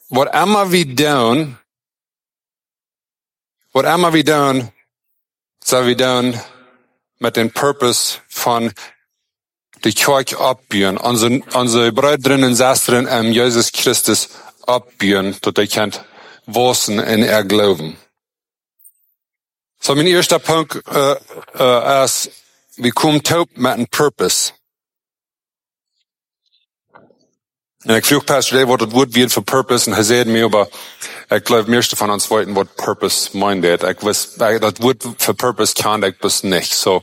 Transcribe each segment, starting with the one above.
wat immer wir doen, zal we doen met den Purpose van de kerk opbouwen. Onze broederen en zusteren Jesus Christus opbouwen, dat hij kan wachsen in geloven. So mijn eerste punt is, we komen toe met een purpose. En ik vroeg Pastor Dave wat het woord weer voor purpose, en hij zei me, maar ik geloof meeste van ons weten wat purpose meint. Ik wist, dat woord voor purpose kan ik dus niet. So,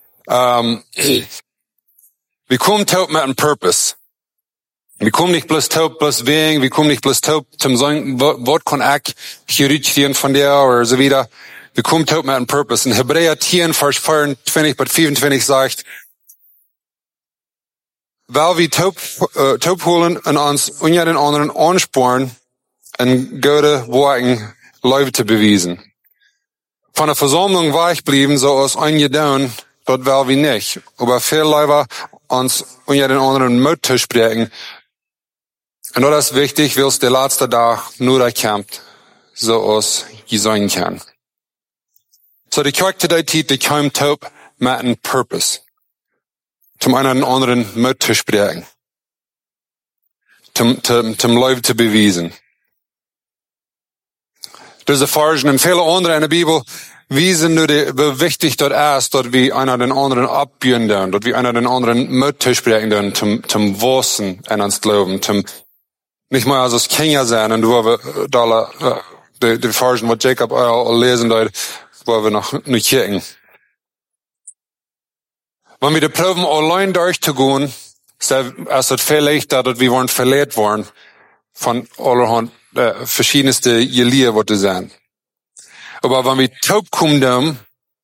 we komen toe met een purpose. We komen niet plus toe, plus wegen, we komen niet plus toe, zum sagen, wat kan ik gerutschieren van dir, oder so wieder. We komen toe met een purpose. In Hebräer 10, vers 24 tot 25 zegt, weil wir taub holen und uns unter den anderen ansporen, en gute Worten Leute zu beweisen. Von der Versammlung weichblieben, so aus eingedauern, dort will wir nicht. Aber viel Leute uns unter den anderen Mut zu sprechen. Und das ist wichtig, weil es der letzte Tag nur erkämpft, so aus sein kann. So die Kirche der Zeit, die kommt taub mit einem Purpose. Zum einen anderen Mut zu sprechen. Zum Leute zu beweisen. Diese Versen und viele andere in der Bibel wiesen nur, wie wichtig das ist, dass wir einer den anderen abbauen, dass wir einer den anderen Mut zu sprechen, zum Wachsen in uns Glauben, zum nicht mal als Kinder sein, und wo wir da die Versen, was Jacob lesen, wo wir noch nicht kicken. Wenn wir die Proben allein durchzugehen, ist es viel leichter, dass wir verletzt worden von allerhand verschiedenste Gelier, was das sind. Aber wenn wir taub kommen,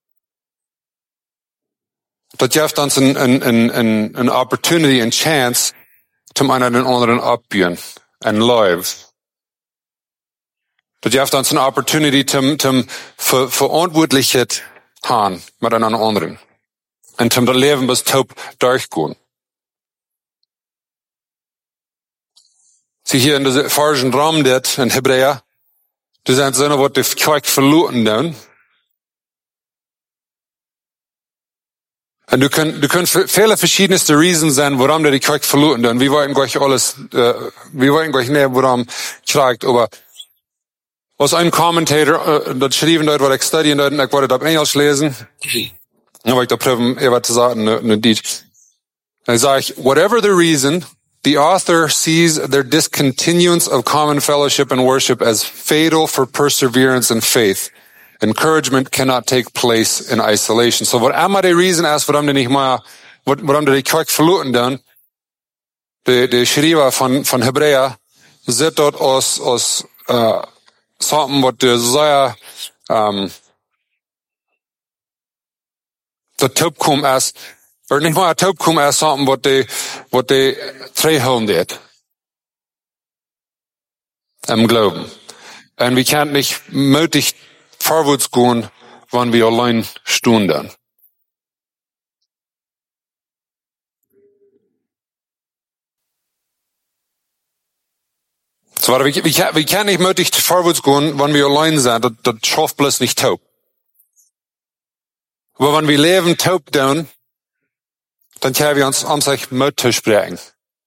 das gibt uns eine Opportunity, eine Chance, zum einen den anderen abbauen, ein Live. Das gibt uns eine Opportunity, zum Verantwortlichkeit haben mit einem anderen. Und zum das Leben bis taub durchgehen. Sie hier in dieser falschen Raum, das in Hebräer, das sind so, was die Kirche verloren dann. Und du kannst viele verschiedenste Reasons sein, warum die Kirche verloren dann. Wir wollten gleich alles, wir wollten gleich nicht, warum kriegt, aber aus einem Commentator, das schrieben dort, was ich studieren dort, ich wollte das auf Englisch lesen. Aber ich da prüfen, was zu sagen, ne Deutsch. Dann sage ich, whatever the reason, the author sees their discontinuance of common fellowship and worship as fatal for perseverance and faith. Encouragement cannot take place in isolation. So, what immer die Reason ist, warum die nicht mal, warum die Kirche verloren dann, die Schreiber von Hebräer, sieht dort aus, something, was der sehr, der Taubkum ist, oder nicht mal ein Taubkum ist, something, was die treffen wird. Im Glauben. Und wir können nicht mutig vorwärts gehen, wenn wir allein stehen dann. So, wir können nicht mutig vorwärts gehen, wenn wir allein sind. Das schafft bloß nicht taub. Aber wenn wir leben taub dann können wir uns sich Mut zu sprechen.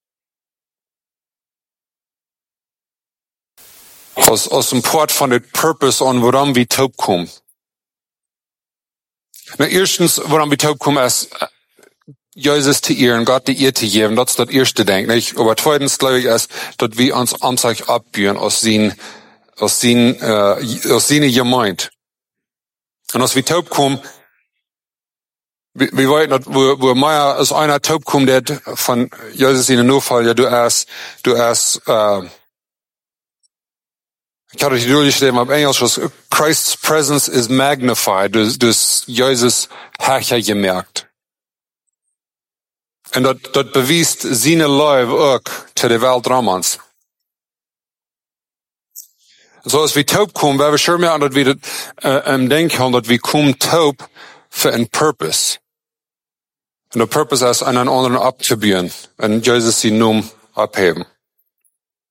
Aus dem Port von der Purpose an, warum wir taub kommen. Na, erstens, warum wir taub kommen, ist, Jesus zu ehren, Gott die Ehre zu geben. Das ist das erste Ding, nicht? Aber zweitens, glaube ich, ist, dass wir uns sich abbauen aus seiner Gemeinde. Und als wir taub kommen, wir wollten, wo Meier aus einer taub kommt, der von Jesus in den Notfall, ja, du hast, ich hatte die durchgeschrieben auf Englisch, was Christ's presence is magnified. Du hast Jesus Herrscher gemerkt. Und das bewiest seine Liebe auch zu der Welt Romans. So, als wir taub kommen, weil wir schon mehr an, dass wir denken, dass wir kommen taub für einen Purpose. Und der Purpose ist, einen anderen abzubauen und Jesus seinen Namen abheben.